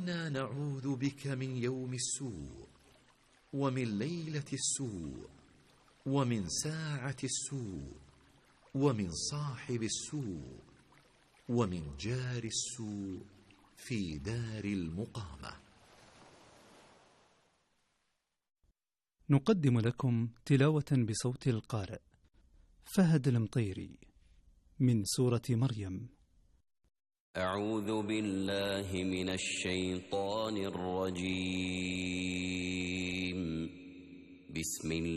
إنا نعوذ بك من يوم السوء، ومن ليلة السوء، ومن ساعة السوء، ومن صاحب السوء، ومن جار السوء في دار المقامة. نقدم لكم تلاوة بصوت القارئ فهد المطيري من سورة مريم. أعوذ بالله من الشيطان الرجيم. بسم الله